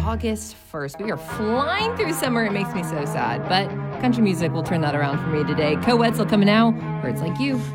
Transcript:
August 1st. We are flying through summer. It makes me so sad. But country music will turn that around for me today. Co Wetzel coming out. Birds Like You.